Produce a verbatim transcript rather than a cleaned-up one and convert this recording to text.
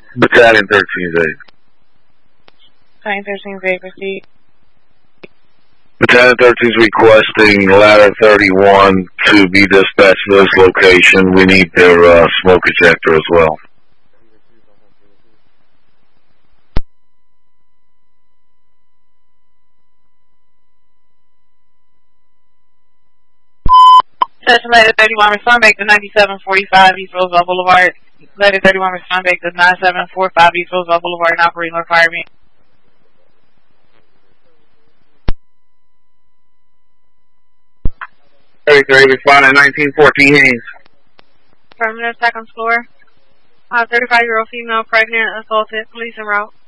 Battalion thirteen Z. Battalion thirteen Z, proceed. Battalion thirteen is requesting ladder thirty-one to be dispatched to this location. We need their uh, smoke ejector as well. Station ladder thirty-one, respond back to ninety-seven forty-five East Roosevelt Boulevard. Ladder thirty-one, respond back to ninety-seven forty-five East Roosevelt Boulevard and operating on fire me. thirty-three, responding nineteen fourteen Haynes. Affirmative, second floor. Uh, thirty-five-year-old female, pregnant, assaulted, police en route.